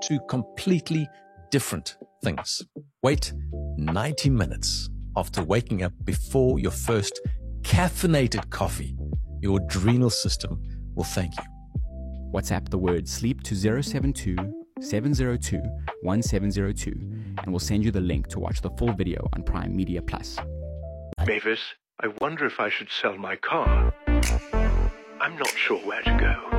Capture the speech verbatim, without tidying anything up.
two completely different things. Wait ninety minutes after waking up before your first caffeinated coffee. Your adrenal system will thank you. WhatsApp the word sleep to zero seven two, seven zero two, one seven zero two and we'll send you the link to watch the full video on Prime Media Plus. Mavis, I wonder if I should sell my car. I'm not sure where to go.